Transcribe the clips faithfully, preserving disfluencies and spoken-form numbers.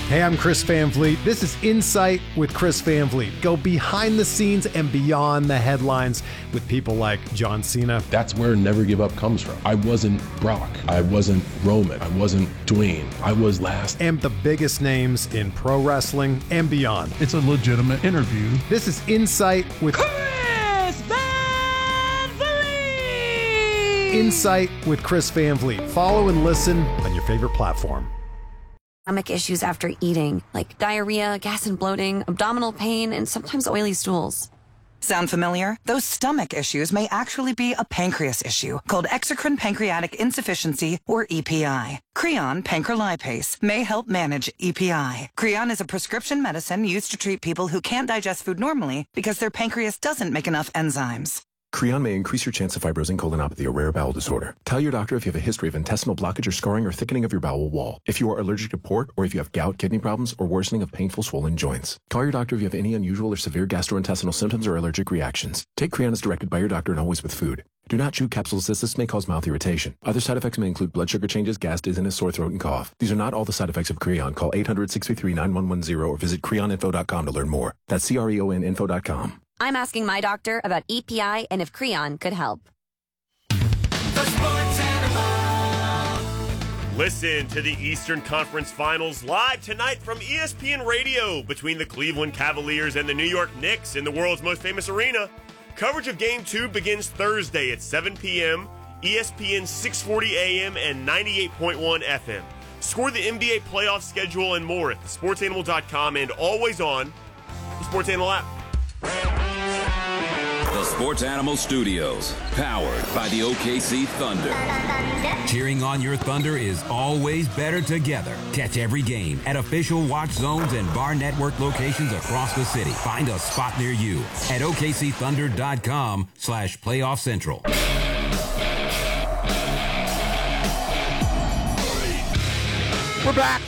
Hey, I'm Chris Van Vliet. This is Insight with Chris Van Vliet. Go behind the scenes and beyond the headlines with people like John Cena. That's where Never Give Up comes from. I wasn't Brock. I wasn't Roman. I wasn't Dwayne. I was last. And the biggest names in pro wrestling and beyond. It's a legitimate interview. This is Insight with Chris Van Vliet. Insight with Chris Van Vliet. Follow and listen on your favorite platform. Stomach issues after eating, like diarrhea, gas and bloating, abdominal pain, and sometimes oily stools. Sound familiar? Those stomach issues may actually be a pancreas issue called exocrine pancreatic insufficiency, or E P I. Creon pancrelipase may help manage E P I. Creon is a prescription medicine used to treat people who can't digest food normally because their pancreas doesn't make enough enzymes. Creon may increase your chance of fibrosing colonopathy, a rare bowel disorder. Tell your doctor if you have a history of intestinal blockage or scarring or thickening of your bowel wall, if you are allergic to pork, or if you have gout, kidney problems, or worsening of painful swollen joints. Call your doctor if you have any unusual or severe gastrointestinal symptoms or allergic reactions. Take Creon as directed by your doctor and always with food. Do not chew capsules as this may cause mouth irritation. Other side effects may include blood sugar changes, gas, dizziness, sore throat, and cough. These are not all the side effects of Creon. Call eight hundred, six three three, nine one one zero or visit creon info dot com to learn more. That's C R E O N info dot com. I'm asking my doctor about E P I and if Creon could help. The Sports Animal. Listen to the Eastern Conference Finals live tonight from E S P N Radio between the Cleveland Cavaliers and the New York Knicks in the world's most famous arena. Coverage of Game two begins Thursday at seven p.m., E S P N six forty A M and ninety-eight point one F M. Score the N B A playoff schedule and more at the sports animal dot com and always on the Sports Animal app. The Sports Animal Studios, powered by the O K C Thunder. Cheering on your Thunder is always better together. Catch every game at official watch zones and bar network locations across the city. Find a spot near you at O K C thunder dot com slash playoff central. We're back.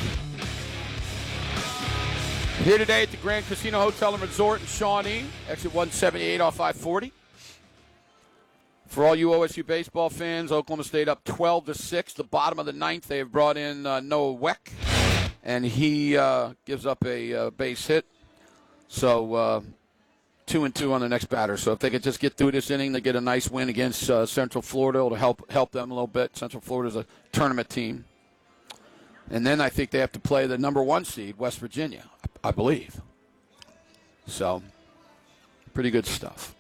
Here today at the Grand Casino Hotel and Resort in Shawnee, exit one seventy-eight off I forty. For all you O S U baseball fans, Oklahoma State up twelve to six. The bottom of the ninth, they have brought in uh, Noah Weck, and he uh, gives up a uh, base hit. So uh, two and two on the next batter. So if they could just get through this inning, they get a nice win against uh, Central Florida. It'll help help them a little bit. Central Florida's a tournament team. And then I think they have to play the number one seed, West Virginia, I believe. So, pretty good stuff.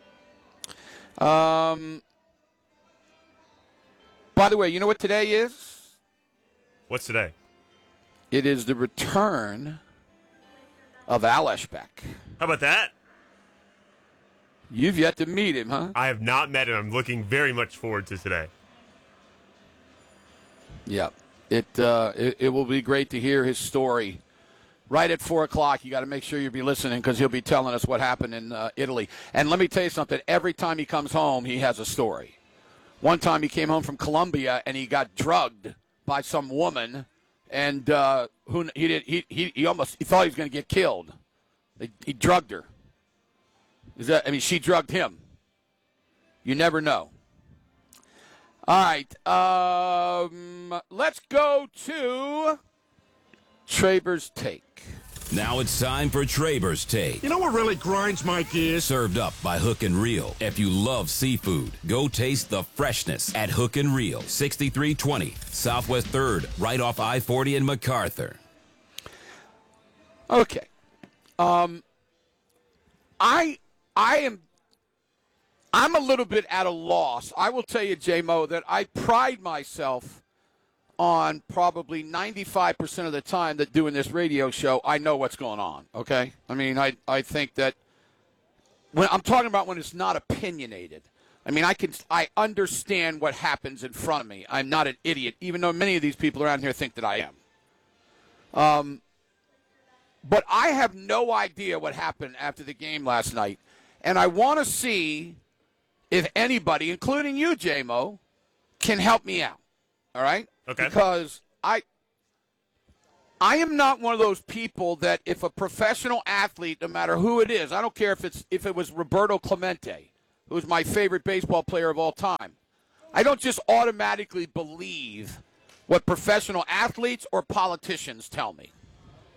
Um, by the way, you know what today is? What's today? It is the return of Al Eshbeck. How about that? You've yet to meet him, huh? I have not met him. I'm looking very much forward to today. Yep. It, uh, it it will be great to hear his story. Right at four o'clock, you got to make sure you be listening because he'll be telling us what happened in uh, Italy. And let me tell you something. Every time he comes home, he has a story. One time he came home from Colombia and he got drugged by some woman, and uh, who he did he, he he almost he thought he was going to get killed. He, he drugged her. Is that? I mean, she drugged him. You never know. All right, um, let's go to Traber's Take. Now it's time for Traber's Take. You know what really grinds my gears? Served up by Hook and Reel. If you love seafood, go taste the freshness at Hook and Reel, sixty-three twenty Southwest third, right off I forty in MacArthur. Okay. Um, I I am I'm a little bit at a loss. I will tell you, J-Mo, that I pride myself on probably ninety-five percent of the time that doing this radio show, I know what's going on, okay? I mean, I, I think that when I'm talking about when it's not opinionated. I mean, I can I understand what happens in front of me. I'm not an idiot, even though many of these people around here think that I am. Um, but I have no idea what happened after the game last night, and I want to see if anybody, including you, J-Mo, can help me out, all right? Okay. Because I I am not one of those people that if a professional athlete, no matter who it is, I don't care if it's if it was Roberto Clemente, who's my favorite baseball player of all time, I don't just automatically believe what professional athletes or politicians tell me.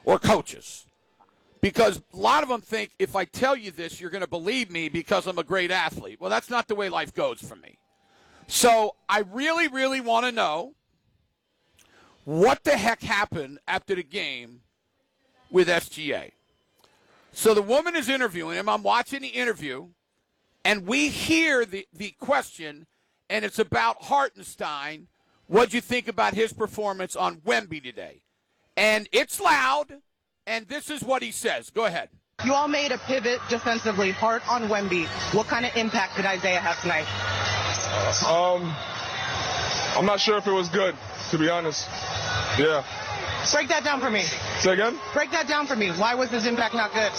or coaches. Because a lot of them think if I tell you this, you're going to believe me because I'm a great athlete. Well, that's not the way life goes for me. So I really, really want to know what the heck happened after the game with S G A. So the woman is interviewing him. I'm watching the interview, and we hear the, the question, and it's about Hartenstein. What'd you think about his performance on Wemby today? And it's loud, and this is what he says. Go ahead. You all made a pivot defensively, hard on Wemby. What kind of impact did Isaiah have tonight? Um, I'm not sure if it was good, to be honest. Yeah. Break that down for me. Say again? Break that down for me. Why was his impact not good?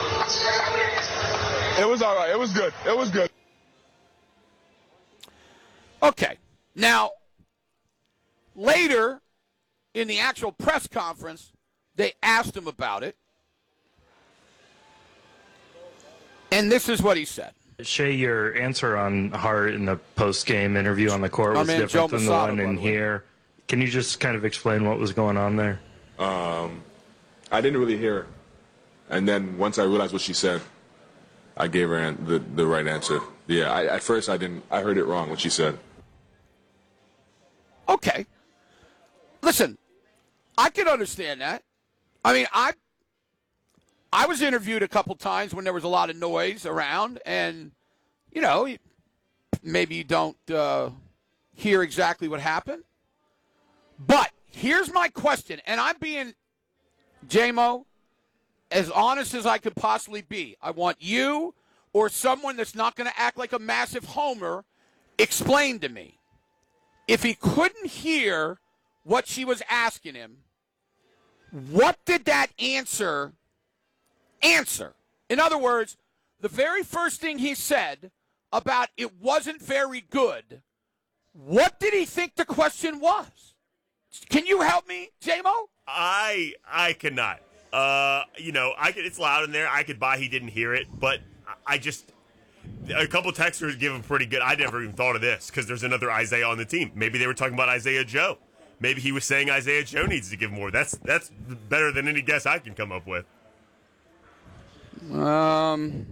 It was all right. It was good. It was good. Okay. Now, later in the actual press conference, they asked him about it. And this is what he said. Shea, your answer on Hart in the post-game interview on the court was different Joe than the Masada, one in by the way. here. Can you just kind of explain what was going on there? Um, I didn't really hear her. And then once I realized what she said, I gave her an, the, the right answer. Yeah, I, at first I didn't. I heard it wrong what she said. Okay. Listen, I can understand that. I mean, I I was interviewed a couple times when there was a lot of noise around, and, you know, maybe you don't uh, hear exactly what happened. But here's my question, and I'm being, J-Mo, as honest as I could possibly be. I want you or someone that's not going to act like a massive homer explain to me. If he couldn't hear what she was asking him, what did that answer answer? In other words, the very first thing he said about it wasn't very good, what did he think the question was? Can you help me, J-Mo? I I cannot. Uh, you know, I could, it's loud in there. I could buy he didn't hear it, but I just a couple texters give him pretty good. I never even thought of this because there's another Isaiah on the team. Maybe they were talking about Isaiah Joe. Maybe he was saying Isaiah Joe needs to give more. That's that's better than any guess I can come up with. Um.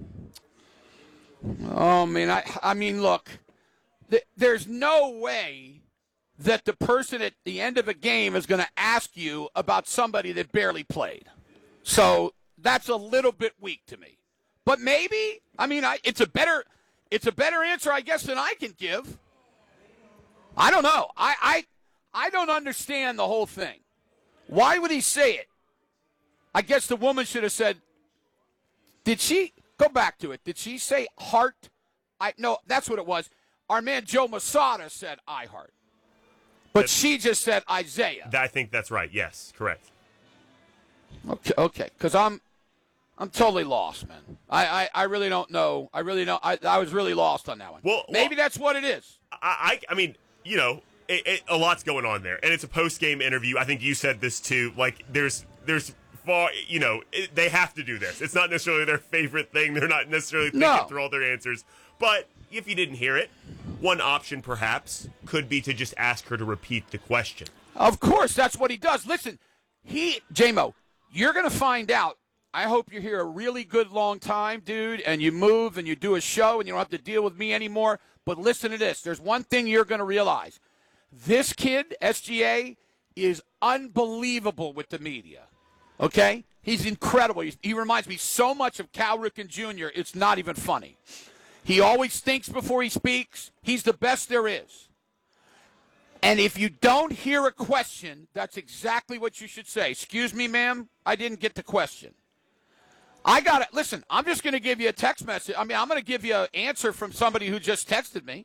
Oh man, I I mean, look, th- there's no way that the person at the end of a game is going to ask you about somebody that barely played. So that's a little bit weak to me. But maybe, I mean, I, it's a better, it's a better answer, I guess, than I can give. I don't know. I, I, I don't understand the whole thing. Why would he say it? I guess the woman should have said, did she, go back to it, did she say Hart? I No, that's what it was. Our man Joe Masada said I Hart. But That's, she just said Isaiah. I think that's right. Yes, correct. Okay, okay, because I'm, I'm totally lost, man. I, I, I really don't know. I really don't. I, I was really lost on that one. Well, maybe well, that's what it is. I, I, I mean, you know, it, it, a lot's going on there, and it's a post-game interview. I think you said this too. Like, there's, there's far, you know, it, they have to do this. It's not necessarily their favorite thing. They're not necessarily thinking No. through all their answers. But if you didn't hear it, one option perhaps could be to just ask her to repeat the question. Of course, that's what he does. Listen, he, J-Mo, you're going to find out. I hope you're here a really good long time, dude, and you move and you do a show and you don't have to deal with me anymore. But listen to this. There's one thing you're going to realize. This kid, S G A, is unbelievable with the media. Okay? He's incredible. He's, he reminds me so much of Cal Ripken Junior It's not even funny. He always thinks before he speaks. He's the best there is. And if you don't hear a question, that's exactly what you should say. Excuse me, ma'am, I didn't get the question. I got it. Listen, I'm just going to give you a text message. I mean, I'm going to give you an answer from somebody who just texted me.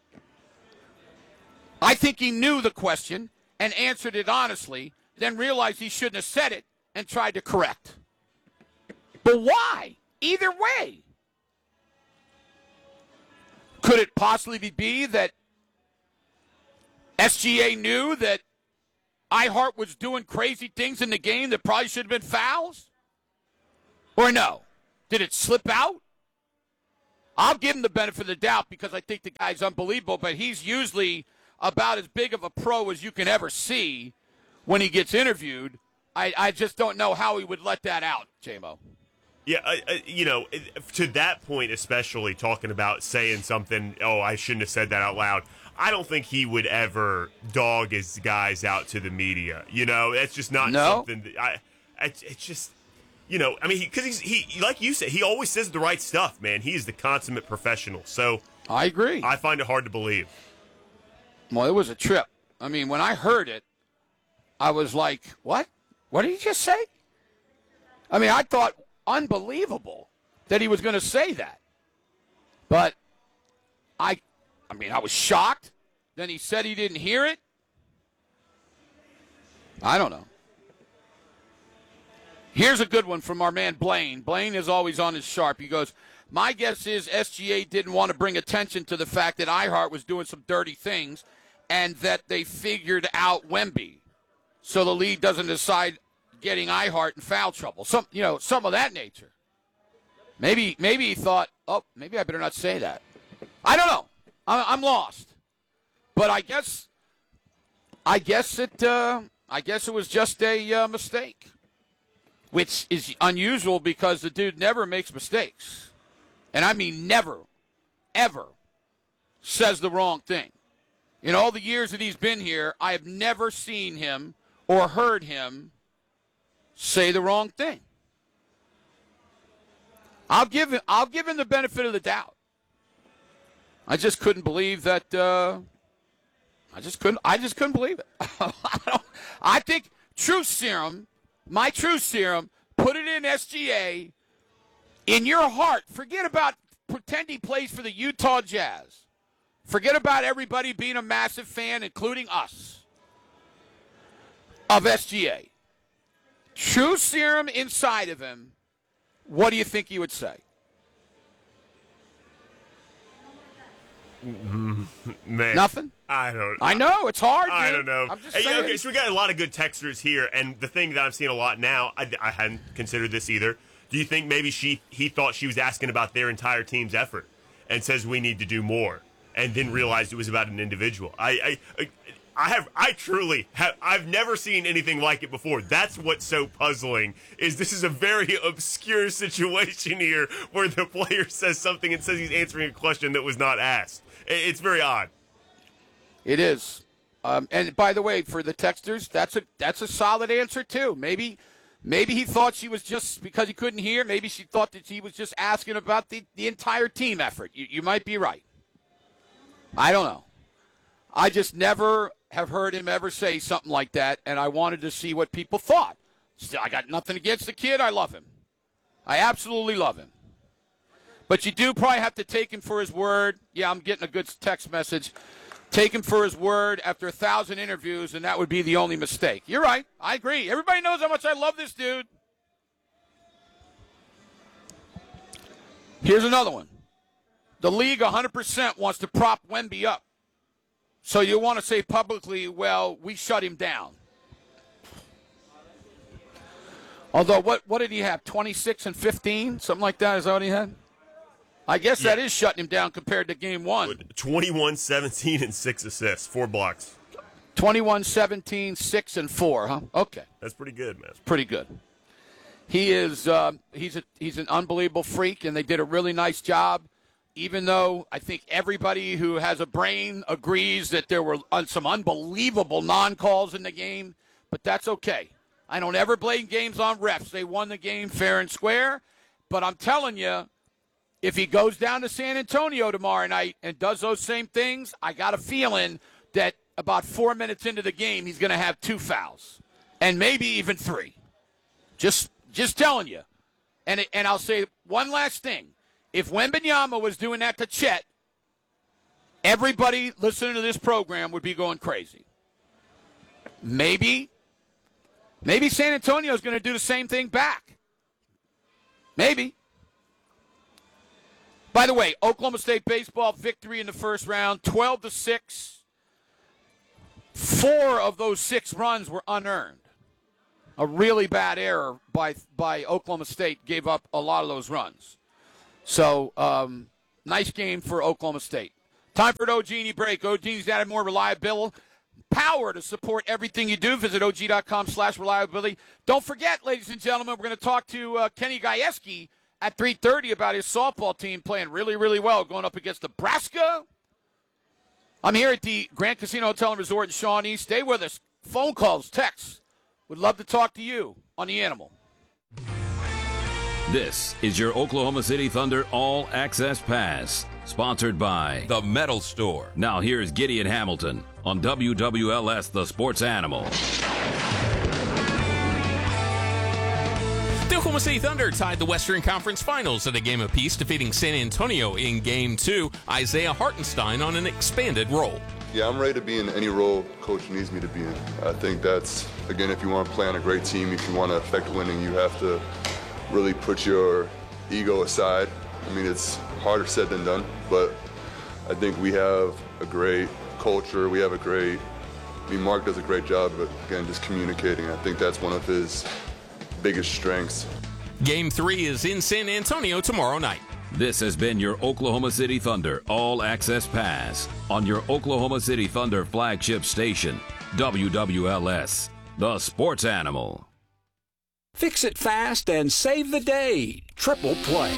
I think he knew the question and answered it honestly, then realized he shouldn't have said it and tried to correct. But why? Either way. Could it possibly be that S G A knew that iHeart was doing crazy things in the game that probably should have been fouls? Or no? Did it slip out? I'll give him the benefit of the doubt because I think the guy's unbelievable, but he's usually about as big of a pro as you can ever see when he gets interviewed. I, I just don't know how he would let that out, J-Mo. Yeah, uh, uh, you know, to that point especially, talking about saying something, oh, I shouldn't have said that out loud. I don't think he would ever dog his guys out to the media. You know, that's just not no. something that I, it's, it's just, you know, I mean, because he, he's, he, like you said, he always says the right stuff, man. He is the consummate professional. So I agree. I find it hard to believe. Well, it was a trip. I mean, when I heard it, I was like, what? What did he just say? I mean, I thought unbelievable that he was going to say that. But I I mean, I was shocked. Then he said he didn't hear it. I don't know. Here's a good one from our man Blaine. Blaine is always on his sharp. He goes, my guess is S G A didn't want to bring attention to the fact that iHeart was doing some dirty things and that they figured out Wemby. So the league doesn't decide getting iHeart in foul trouble. Some, you know, some of that nature. Maybe, maybe he thought, oh, maybe I better not say that. I don't know. I'm, I'm lost. But I guess, I guess it, uh, I guess it was just a uh, mistake, which is unusual because the dude never makes mistakes, and I mean never, ever says the wrong thing. In all the years that he's been here, I have never seen him or heard him say the wrong thing. I'll give him, I'll give him the benefit of the doubt. I just couldn't believe that. Uh, I just couldn't. I just couldn't believe it. I, don't, I think Truth Serum, my Truth Serum, put it in S G A. In your heart, forget about pretend he plays for the Utah Jazz. Forget about everybody being a massive fan, including us, of S G A. Truth Serum inside of him. What do you think he would say? Man, nothing. I don't. I know it's hard. I dude. don't know. I'm just Hey, saying. okay, so we got a lot of good texters here, and the thing that I'm seeing a lot now, I, I hadn't considered this either. Do you think maybe she he thought she was asking about their entire team's effort, and says we need to do more, and didn't realize it was about an individual? I I I have I truly have I've never seen anything like it before. That's what's so puzzling. Is this is a very obscure situation here where the player says something and says he's answering a question that was not asked. It's very odd. It is. Um, and by the way, for the texters, that's a that's a solid answer too. Maybe maybe he thought she was just because he couldn't hear. Maybe she thought that he was just asking about the, the entire team effort. You, you might be right. I don't know. I just never have heard him ever say something like that, and I wanted to see what people thought. Still, I got nothing against the kid. I love him. I absolutely love him. But you do probably have to take him for his word. Yeah, I'm getting a good text message. Take him for his word after a thousand interviews, and that would be the only mistake. You're right. I agree. Everybody knows how much I love this dude. Here's another one. The league one hundred percent wants to prop Wemby up. So you want to say publicly, well, we shut him down. Although, what, what did he have, twenty-six and fifteen? Something like that? Is that what he had? I guess yeah. That is shutting him down compared to game one. twenty-one, seventeen, and six assists, four blocks. twenty-one, seventeen, six, and four, huh? Okay. That's pretty good, man. Pretty good. He is uh, he's a, he's an unbelievable freak, and they did a really nice job, even though I think everybody who has a brain agrees that there were some unbelievable non-calls in the game, but that's okay. I don't ever blame games on refs. They won the game fair and square, but I'm telling you, if he goes down to San Antonio tomorrow night and does those same things, I got a feeling that about four minutes into the game, he's going to have two fouls and maybe even three. Just just telling you. And and I'll say one last thing. If Wembanyama was doing that to Chet, everybody listening to this program would be going crazy. Maybe, maybe San Antonio is going to do the same thing back. Maybe. By the way, Oklahoma State baseball victory in the first round, twelve to six. Four of those six runs were unearned. A really bad error by by Oklahoma State gave up a lot of those runs. So, um, nice game for Oklahoma State. Time for an Ogini break. Ogini's added more reliable, power to support everything you do. Visit O G dot com slash reliability. Don't forget, ladies and gentlemen, we're going to talk to uh, Kenny Gajewski at three thirty about his softball team playing really, really well, going up against Nebraska. I'm here at the Grand Casino Hotel and Resort in Shawnee. Stay with us. Phone calls, texts. Would love to talk to you on the Animal. This is your Oklahoma City Thunder All Access Pass, sponsored by The Metal Store. Now here's Gideon Hamilton on W W L S The Sports Animal. The Oklahoma City Thunder tied the Western Conference Finals at a game apiece, defeating San Antonio in Game two. Isaiah Hartenstein on an expanded role. Yeah, I'm ready to be in any role Coach needs me to be in. I think that's, again, if you want to play on a great team, if you want to affect winning, you have to really put your ego aside. I mean, it's harder said than done, but I think we have a great culture. We have a great, I mean, Mark does a great job of, again, just communicating. I think that's one of his biggest strengths. Game three is in San Antonio tomorrow night. This has been your Oklahoma City Thunder All Access Pass on your Oklahoma City Thunder flagship station, W W L S, The Sports Animal. Fix it fast and save the day. Triple Play.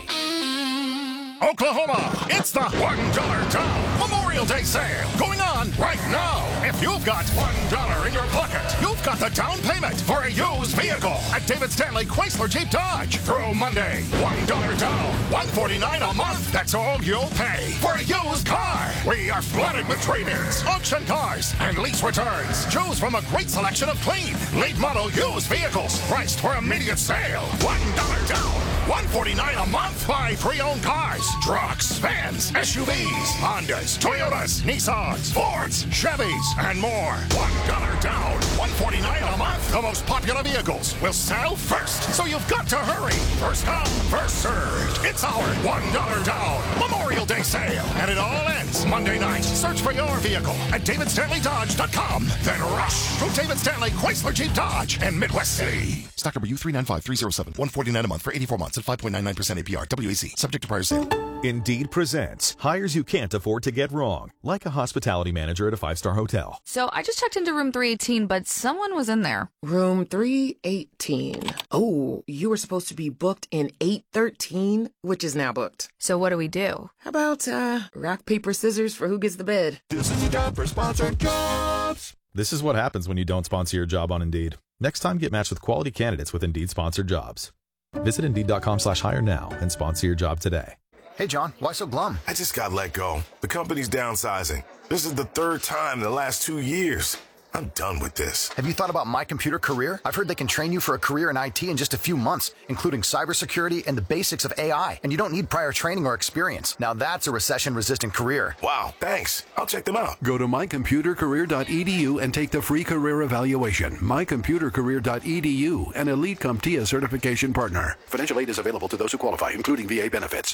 Oklahoma, it's the one dollar down Memorial Day sale going on right now. If you've got one dollar in your pocket, you've got the down payment for a used vehicle at David Stanley Chrysler Jeep Dodge. Through Monday, one dollar down, one hundred forty-nine dollars a month. That's all you'll pay for a used car. We are flooded with trade-ins, auction cars, and lease returns. Choose from a great selection of clean, late model used vehicles priced for immediate sale. one dollar down, one hundred forty-nine dollars a month. Buy pre-owned cars, trucks, vans, S U Vs, Hondas, Toyotas, Nissans, Fords, Chevys, and more. one dollar down, one hundred forty-nine dollars a month. The most popular vehicles will sell first, so you've got to hurry. First come, first served. It's our one dollar down Memorial Day sale, and it all ends Monday night. Search for your vehicle at david stanley dodge dot com. Then rush to David Stanley Chrysler Jeep Dodge in Midwest City. Stock number U three nine five three zero seven, one hundred forty-nine dollars a month for eighty-four months at five point nine nine percent A P R. W A C. Subject to prior sale. Indeed presents hires you can't afford to get wrong, like a hospitality manager at a five-star hotel. So I just checked into room three eighteen, but someone was in there. Room three eighteen. Oh, you were supposed to be booked in eight thirteen, which is now booked. So what do we do? How about, uh, rock, paper, scissors for who gets the bed? This is a job for sponsored jobs. This is what happens when you don't sponsor your job on Indeed. Next time, get matched with quality candidates with Indeed sponsored jobs. Visit Indeed.com slash hire now and sponsor your job today. Hey, John, why so glum? I just got let go. The company's downsizing. This is the third time in the last two years. I'm done with this. Have you thought about My Computer Career? I've heard they can train you for a career in I T in just a few months, including cybersecurity and the basics of A I. And you don't need prior training or experience. Now that's a recession-resistant career. Wow, thanks. I'll check them out. Go to my computer career dot e d u and take the free career evaluation. my computer career dot e d u, an Elite CompTIA certification partner. Financial aid is available to those who qualify, including V A benefits.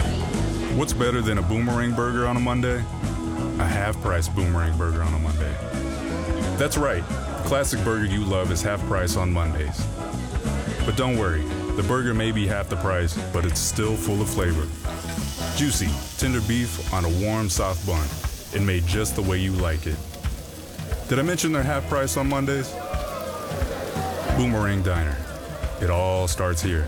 What's better than a Boomerang burger on a Monday? A half-price Boomerang burger on a Monday. That's right. The classic burger you love is half price on Mondays. But don't worry, the burger may be half the price, but it's still full of flavor. Juicy, tender beef on a warm, soft bun, and made just the way you like it. Did I mention they're half price on Mondays? Boomerang Diner. It all starts here.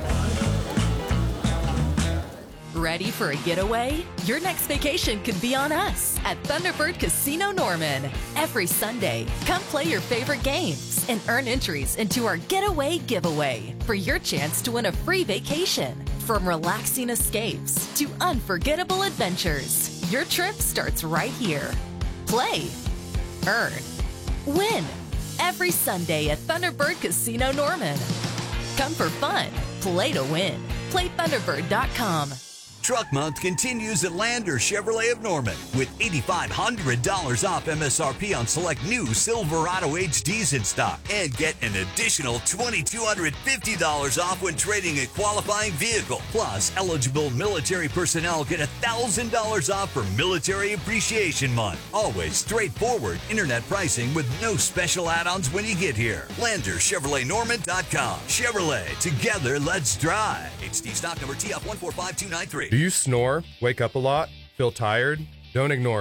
Ready for a getaway? Your next vacation could be on us at Thunderbird Casino Norman. Every Sunday, come play your favorite games and earn entries into our Getaway Giveaway for your chance to win a free vacation. From relaxing escapes to unforgettable adventures, your trip starts right here. Play, earn, win. Every Sunday at Thunderbird Casino Norman. Come for fun, play to win. play thunderbird dot com. Truck Month continues at Lander Chevrolet of Norman with eight thousand five hundred dollars off M S R P on select new Silverado H Ds in stock and get an additional two thousand two hundred fifty dollars off when trading a qualifying vehicle. Plus, eligible military personnel get one thousand dollars off for Military Appreciation Month. Always straightforward internet pricing with no special add-ons when you get here. Lander Chevrolet Norman dot com. Chevrolet, together let's drive. H D stock number T F one four five two nine three. Do you snore, wake up a lot, feel tired? Don't ignore it.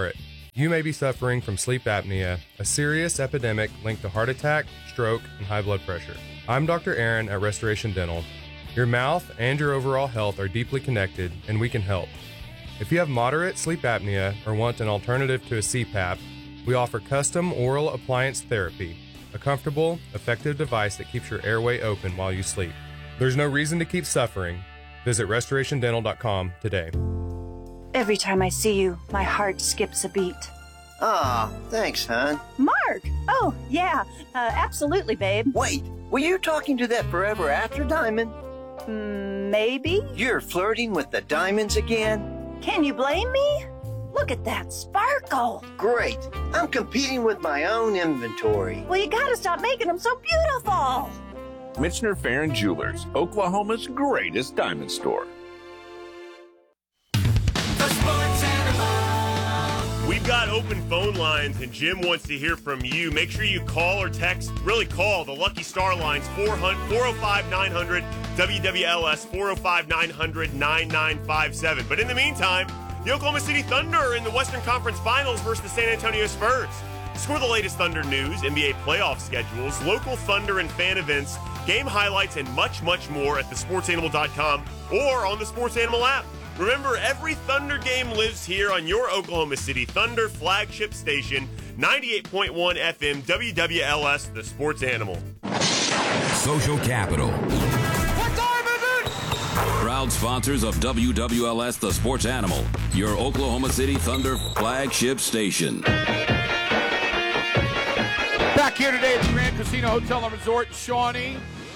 You may be suffering from sleep apnea, a serious epidemic linked to heart attack, stroke, and high blood pressure. I'm Doctor Aaron at Restoration Dental. Your mouth and your overall health are deeply connected, and we can help. If you have moderate sleep apnea or want an alternative to a C PAP, we offer custom oral appliance therapy, a comfortable, effective device that keeps your airway open while you sleep. There's no reason to keep suffering. Visit restoration dental dot com today. Every time I see you, my heart skips a beat. Aw, thanks, hon. Mark! Oh, yeah, uh, absolutely, babe. Wait, were you talking to that forever after diamond? Mm, maybe? You're flirting with the diamonds again? Can you blame me? Look at that sparkle. Great. I'm competing with my own inventory. Well, you gotta stop making them so beautiful. Michener Farron Jewelers, Oklahoma's greatest diamond store. We've got open phone lines, and Jim wants to hear from you. Make sure you call or text, really call the Lucky Star lines, four oh five, nine hundred, W W L S, four oh five, nine hundred, nine nine five seven. But in the meantime, the Oklahoma City Thunder are in the Western Conference Finals versus the San Antonio Spurs. Score the latest Thunder news, N B A playoff schedules, local Thunder and fan events, game highlights, and much, much more at the sports animal dot com or on the Sports Animal app. Remember, every Thunder game lives here on your Oklahoma City Thunder flagship station, ninety-eight point one F M W W L S, the Sports Animal. Social Capital. What time is it? Proud sponsors of W W L S, the Sports Animal, your Oklahoma City Thunder flagship station. Back here today at the Grand Casino Hotel and Resort in Shawnee.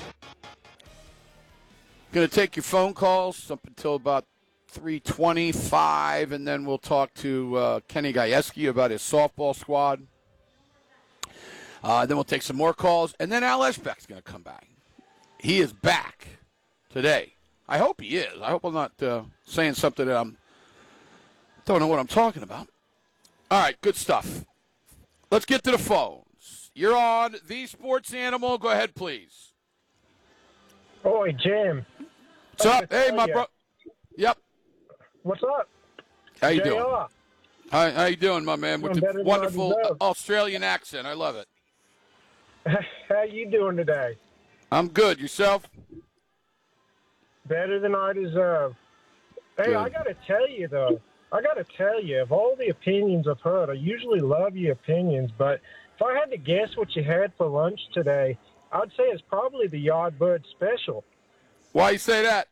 Going to take your phone calls up until about three twenty-five, and then we'll talk to uh, Kenny Gajewski about his softball squad. Uh, then we'll take some more calls, and then Al Eshbeck's going to come back. He is back today. I hope he is. I hope I'm not uh, saying something that I'm don't know what I'm talking about. All right, good stuff. Let's get to the phones. You're on the Sports Animal. Go ahead, please. Oi, Jim. What's up? Hey, my bro. Yep. What's up? How you J R. doing? How, how you doing, my man? With Doing better the than I wonderful deserve. Australian accent. I love it. How you doing today? I'm good. Yourself? Better than I deserve. Hey, Good. I got to tell you, though, I got to tell you, of all the opinions I've heard, I usually love your opinions, but if I had to guess what you had for lunch today, I'd say it's probably the Yardbird Special. Why you say that?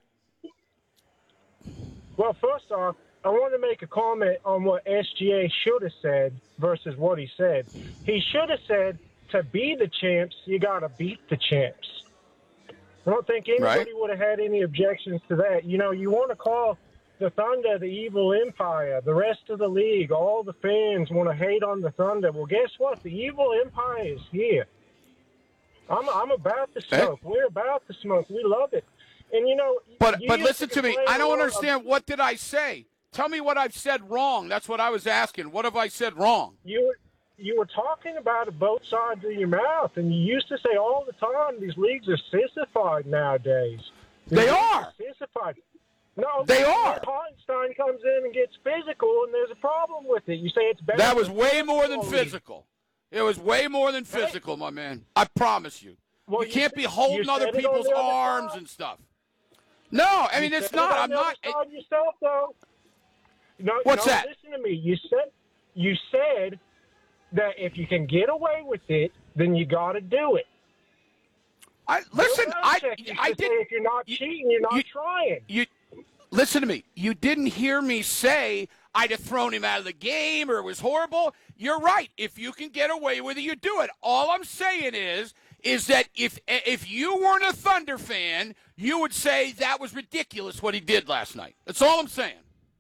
Well, first off, I want to make a comment on what S G A should have said versus what he said. He should have said, to be the champs, you got to beat the champs. I don't think anybody Right. would have had any objections to that. You know, you want to call the Thunder the evil empire. The rest of the league, all the fans want to hate on the Thunder. Well, guess what? The evil empire is here. I'm, I'm about the smoke. We're about the smoke. We love it. And, you know, But you but used listen to me. complain I a don't lot of- understand. What did I say? Tell me what I've said wrong. That's what I was asking. What have I said wrong? You were, you were talking about it both sides of your mouth, and you used to say all the time these leagues are sissified nowadays. These They leagues are. sissified. No, They are. Hartenstein comes in and gets physical, and there's a problem with it. You say it's better. That was than way more than football league. physical. It was way more than physical, my man. I promise you. Well, you you can't said- be holding you other said it on people's the other arms side. and stuff. No, I mean You it's said not. it on I'm the not. other side yourself, though. No, What's no, that? Listen to me. You said you said that if you can get away with it, then you got to do it. I listen. I you I should did. say if you're not cheating, you're not you- trying. You listen to me. You didn't hear me say I'd have thrown him out of the game or it was horrible. You're right. If you can get away with it, you do it. All I'm saying is, is that if if you weren't a Thunder fan, you would say that was ridiculous what he did last night. That's all I'm saying.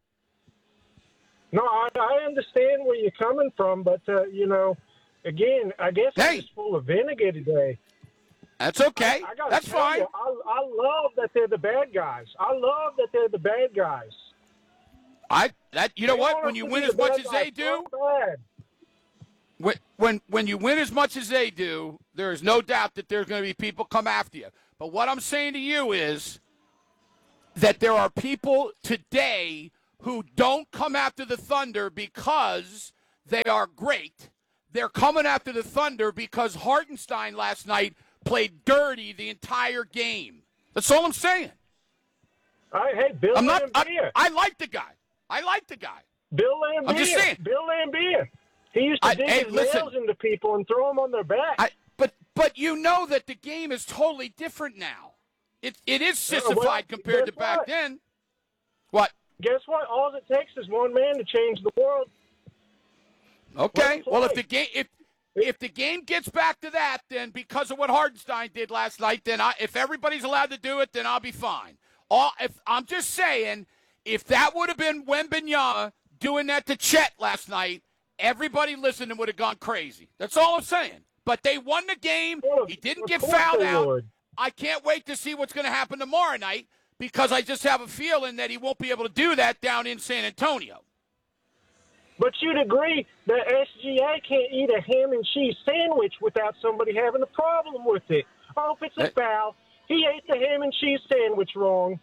No, I, I understand where you're coming from, but uh, you know, again, I guess I'm just full of vinegar today. That's okay. I, I gotta That's tell fine. you, I, I love that they're the bad guys. I love that they're the bad guys. I that you know They what? want When us you to win be as the much bad as guys they do, so bad. when when when you win as much as they do, there is no doubt that there's going to be people come after you. But what I'm saying to you is that there are people today who don't come after the Thunder because they are great. They're coming after the Thunder because Hartenstein last night played dirty the entire game. That's all I'm saying. All right, hey, Bill I'm not, Lambier. I, I like the guy. I like the guy. Bill Lambier. I'm just saying. Bill Lambier. He used to I, dig hey, his listen, nails into people and throw them on their back. I, but but you know that the game is totally different now. It it is sissified well, compared to guess back what? then. What? Guess what? All it takes is one man to change the world. Okay. Well, if the game if if the game gets back to that, then because of what Hartenstein did last night, then I, if everybody's allowed to do it, then I'll be fine. All if I'm just saying, if that would have been Wembanyama doing that to Chet last night, everybody listening would have gone crazy. That's all I'm saying. But they won the game. He didn't get fouled out. I can't wait to see what's going to happen tomorrow night because I just have a feeling that he won't be able to do that down in San Antonio. But you'd agree that S G A can't eat a ham and cheese sandwich without somebody having a problem with it. Oh, if it's a foul, he ate the ham and cheese sandwich wrong.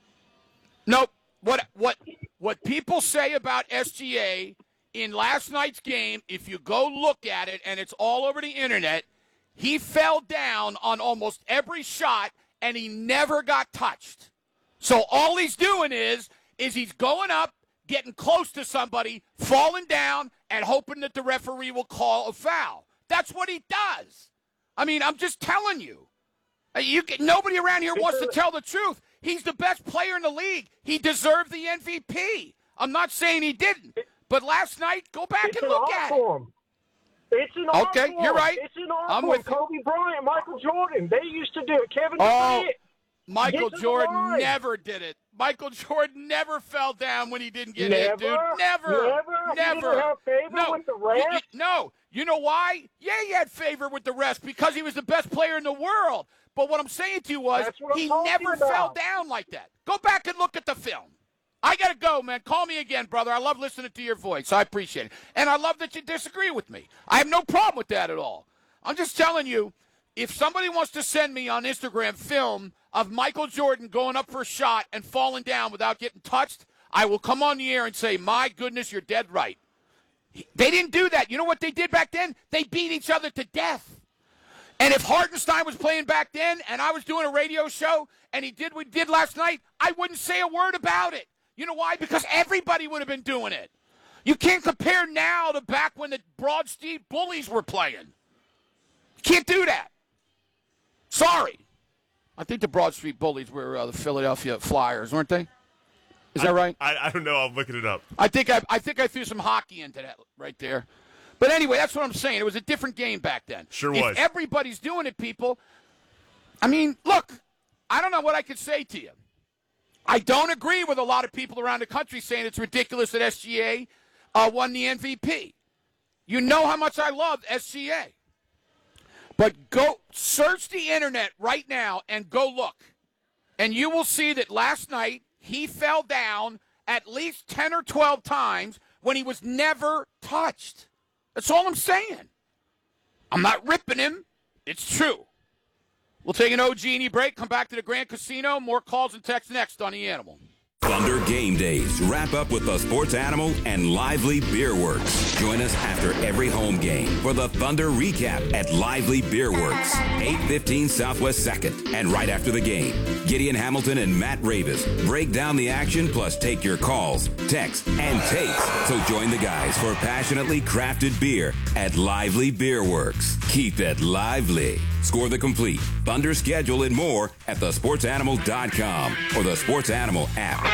Nope. What what what people say about S G A in last night's game, if you go look at it, and it's all over the internet, he fell down on almost every shot, and he never got touched. So all he's doing is, is he's going up, getting close to somebody, falling down, and hoping that the referee will call a foul. That's what he does. I mean, I'm just telling you. You can, nobody around here wants to tell the truth. He's the best player in the league. He deserved the M V P. I'm not saying he didn't. But last night, go back it's and look an at form. it. It's an art Okay, form. you're right. It's an art I'm form. with you. Kobe Bryant, Michael Jordan, they used to do it. Kevin Oh, Durant. Michael Get to the Jordan line. never did it. Michael Jordan never fell down when he didn't get Never? hit, dude. Never. Never? He Never. didn't have favor no. with the You- you- refs? no. You know why? Yeah, he had favor with the refs because he was the best player in the world. But what I'm saying to you was That's what I'm he talking never about. fell down like that. Go back and look at the film. I got to go, man. Call me again, brother. I love listening to your voice. I appreciate it. And I love that you disagree with me. I have no problem with that at all. I'm just telling you, if somebody wants to send me on Instagram film of Michael Jordan going up for a shot and falling down without getting touched, I will come on the air and say, my goodness, you're dead right. They didn't do that. You know what they did back then? They beat each other to death. And if Hartenstein was playing back then and I was doing a radio show and he did what he did last night, I wouldn't say a word about it. You know why? Because everybody would have been doing it. You can't compare now to back when the Broad Street Bullies were playing. You can't do that. Sorry. I think the Broad Street Bullies were uh, the Philadelphia Flyers, weren't they? Is that I, right? I, I don't know. I'm looking it up. I think I, I think I threw some hockey into that right there. But anyway, that's what I'm saying. It was a different game back then. Sure if was. Everybody's doing it, people. I mean, look, I don't know what I could say to you. I don't agree with a lot of people around the country saying it's ridiculous that S G A uh, won the M V P. You know how much I love S G A. But go search the internet right now and go look. And you will see that last night he fell down at least ten or twelve times when he was never touched. That's all I'm saying. I'm not ripping him. It's true. We'll take an O G and E break, come back to the Grand Casino. More calls and texts next on The Animal. Thunder Game Days wrap up with the Sports Animal and Lively Beer Works. Join us after every home game for the Thunder recap at Lively Beer Works, eight fifteen Southwest second. And right after the game, Gideon Hamilton and Matt Ravis break down the action plus take your calls, texts, and takes. So join the guys for passionately crafted beer at Lively Beer Works. Keep it lively. Score the complete Thunder schedule and more at the sports animal dot com or the Sports Animal app.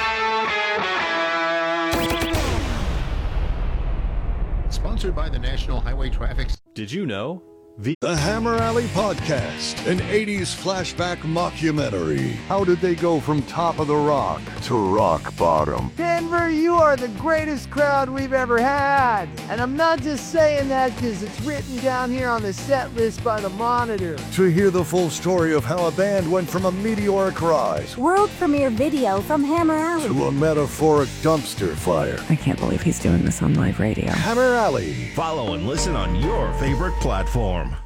Sponsored by the National Highway Traffic. Did you know? The, the Hammer Alley Podcast, an eighties flashback mockumentary. How did they go from top of the rock to rock bottom? Denver, you are the greatest crowd we've ever had. And I'm not just saying that because it's written down here on the set list by the Monitor. To hear the full story of how a band went from a meteoric rise world premiere video from Hammer Alley to a metaphoric dumpster fire. I can't believe he's doing this on live radio. Hammer Alley. Follow and listen on your favorite platform.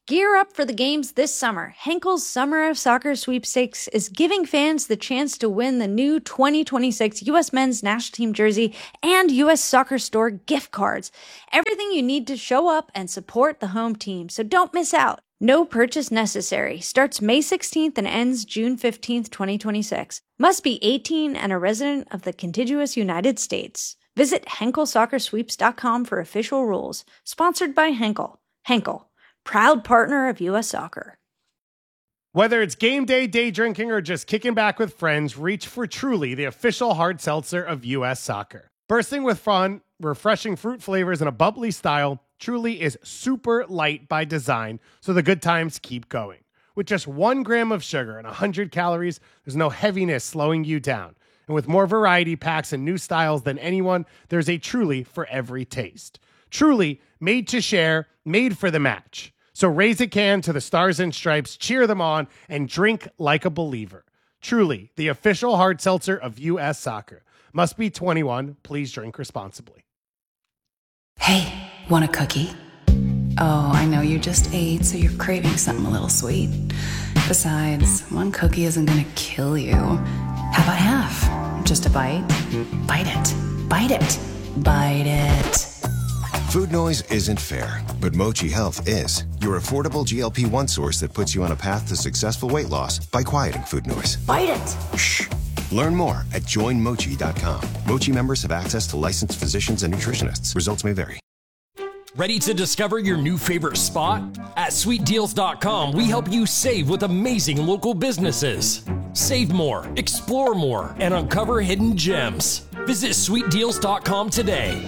Gear up for the games this summer. Henkel's Summer of Soccer Sweepstakes is giving fans the chance to win the new twenty twenty-six U S Men's National Team jersey and U S Soccer Store gift cards. Everything you need to show up and support the home team, so don't miss out. No purchase necessary. Starts May sixteenth and ends June fifteenth, twenty twenty-six. Must be eighteen and a resident of the contiguous United States. Visit Henkel Soccer Sweeps dot com for official rules. Sponsored by Henkel. Henkel, proud partner of U S Soccer. Whether it's game day, day drinking, or just kicking back with friends, reach for Truly, the official hard seltzer of U S Soccer. Bursting with fun, refreshing fruit flavors, and a bubbly style, Truly is super light by design, so the good times keep going. With just one gram of sugar and one hundred calories, there's no heaviness slowing you down. And with more variety packs and new styles than anyone, there's a Truly for every taste. Truly, made to share, made for the match. So raise a can to the Stars and Stripes, cheer them on, and drink like a believer. Truly, the official hard seltzer of U S Soccer. Must be twenty-one. Please drink responsibly. Hey, want a cookie? Oh, I know you just ate, so you're craving something a little sweet. Besides, one cookie isn't gonna kill you. How about half? Just a bite? Bite it. Bite it. Bite it. Food noise isn't fair, but Mochi Health is. Your affordable G L P one source that puts you on a path to successful weight loss by quieting food noise. Bite it. Shh. Learn more at join mochi dot com. Mochi members have access to licensed physicians and nutritionists. Results may vary. Ready to discover your new favorite spot? At sweet deals dot com, we help you save with amazing local businesses. Save more, explore more, and uncover hidden gems. Visit sweet deals dot com today.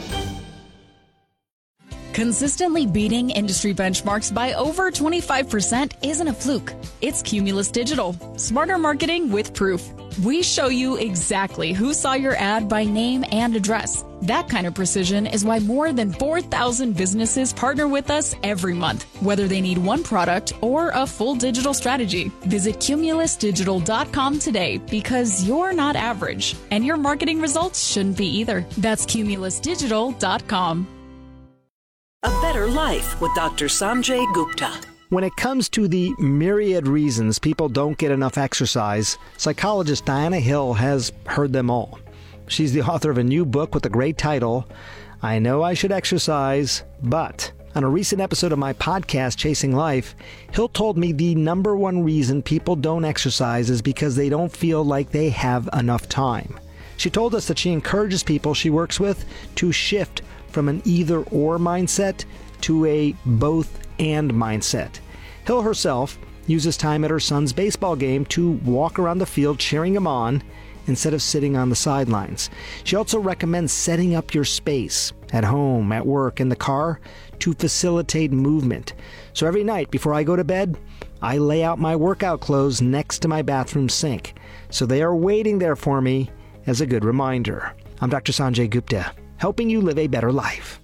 Consistently beating industry benchmarks by over twenty-five percent isn't a fluke. It's Cumulus Digital. Smarter marketing with proof. We show you exactly who saw your ad by name and address. That kind of precision is why more than four thousand businesses partner with us every month, whether they need one product or a full digital strategy. Visit cumulus digital dot com today because you're not average, and your marketing results shouldn't be either. That's cumulus digital dot com. A Better Life with Doctor Sanjay Gupta. When it comes to the myriad reasons people don't get enough exercise, psychologist Diana Hill has heard them all. She's the author of a new book with the great title, I Know I Should Exercise, But. On a recent episode of my podcast, Chasing Life, Hill told me the number one reason people don't exercise is because they don't feel like they have enough time. She told us that she encourages people she works with to shift from an either-or mindset to a both-and mindset. Hill herself uses time at her son's baseball game to walk around the field cheering him on instead of sitting on the sidelines. She also recommends setting up your space at home, at work, in the car to facilitate movement. So every night before I go to bed, I lay out my workout clothes next to my bathroom sink, so they are waiting there for me as a good reminder. I'm Doctor Sanjay Gupta, helping you live a better life.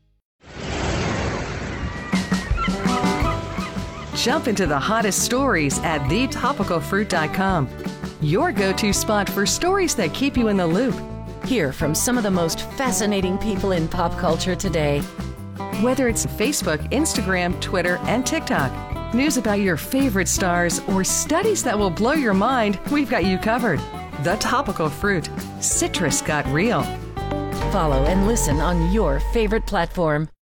Jump into the hottest stories at the topical fruit dot com. Your go-to spot for stories that keep you in the loop. Hear from some of the most fascinating people in pop culture today. Whether it's Facebook, Instagram, Twitter, and TikTok, news about your favorite stars, or studies that will blow your mind, we've got you covered. The Topical Fruit. Citrus got real. Follow and listen on your favorite platform.